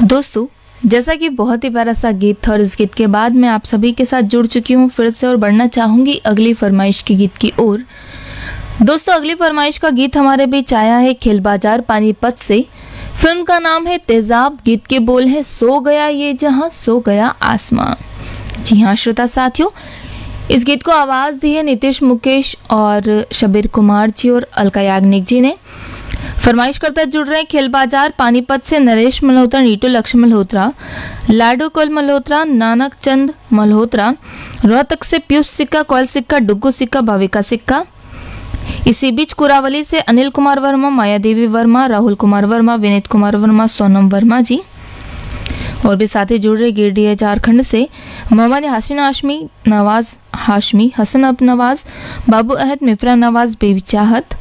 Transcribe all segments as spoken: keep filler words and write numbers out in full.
दोस्तों, जैसा कि बहुत ही प्यारा सा गीत था और इस गीत के बाद मैं आप सभी के साथ जुड़ चुकी हूँ फिर से और बढ़ना चाहूँगी अगली फरमाइश के गीत की ओर। दोस्तों, अगली फरमाइश का गीत हमारे बीच आया है खेल बाजार पानीपत से। फिल्म का नाम है तेजाब, गीत के बोल है सो गया ये जहां सो गया आसमां। जी हाँ श्रोता साथियों, इस गीत को आवाज़ दी है नीतीश मुकेश और शबीर कुमार जी और अलका याग्निक जी ने। फरमाइश करता जुड़ रहे हैं खेल बाजार पानीपत से नरेश मल्होत्रा, नीटू लक्ष्मण मल्होत्रा, लाडू कोल मल्होत्रा, नानक चंद मल्होत्रा, रोहतक से पीयूष सिक्का, कोयल सिक्का, डुग्गू सिक्का, भाविका सिक्का। इसी बीच कुरावली से अनिल कुमार वर्मा, माया देवी वर्मा, राहुल कुमार वर्मा, विनीत कुमार वर्मा, सोनम वर्मा जी। और भी साथी जुड़ रहे गिरडीह झारखंड से मोहम्मद हासिन हाशमी, नवाज हाशमी, हसन अब नवाज, बाबू अहद, मिफ्रा नवाज, बेबी चाहत।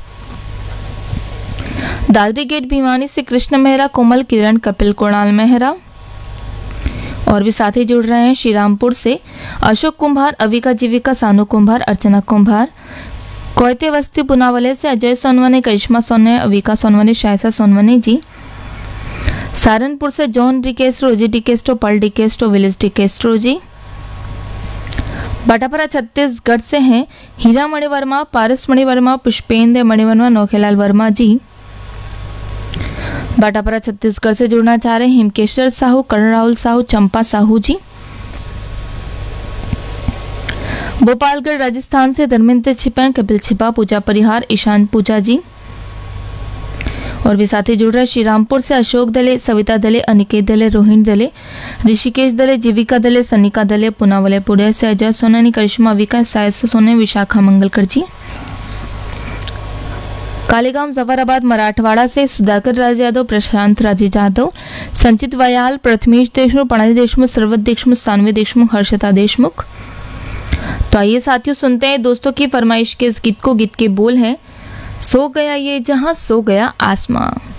दादरी गेट भिवानी से कृष्ण मेहरा, कोमल किरण, कपिल कुणाल मेहरा। और भी साथी जुड़ रहे हैं श्रीरामपुर से अशोक कुंभार, अविका जीविका, सानू कुंभार, अर्चना कुंभार। कोयते बस्ती पुनावले से अजय सोनवने, करिश्मा सोने, अविका सोनवने, शायसा सोनवने जी। सहारनपुर से जॉन डिकेस्ट्रो, रोजी डिकेस्ट्रो, पल डिकेस्ट्रो, विलिस डिकेस्ट्रो जी। बाटापरा छत्तीसगढ़ से हैं हीरा मणिवर्मा, पारस मणिवर्मा, पुष्पेंद्र मणिवर्मा, नौखेलाल वर्मा जी। बाटापरा छत्तीसगढ़ से जुड़ना चाह रहे हैं हिमकेश्वर साहू, कर्ण राहुल साहू, चंपा साहू जी। भोपालगढ़ राजस्थान से धर्मेंद्र छिपा, कपिल छिपा, पूजा परिहार, ईशान पूजा जी। और भी साथी जुड़ रहे श्रीरामपुर से अशोक दले, सविता दले, अनिकेत दले, रोहिणी दले, ऋषिकेश दले, जीविका दले, सनिका दले, पुनावले पुणे से अजय सोनानी, करिश्मा अविका, सायसा सोने, विशाखा मंगलकर जी। कालीगांव जफराबाद मराठवाड़ा से सुधाकर राज यादव, प्रशांत राजे जाधव, संचित वयाल, प्रथमेश देशमुख, प्रणय देशमुख, सरवत देशमुख, सानवी देशमुख, हर्षता देशमुख। तो आइए साथियों सुनते हैं दोस्तों की फरमाइश के इस गीत को। गीत के बोल हैं सो गया ये जहां सो गया आसमां।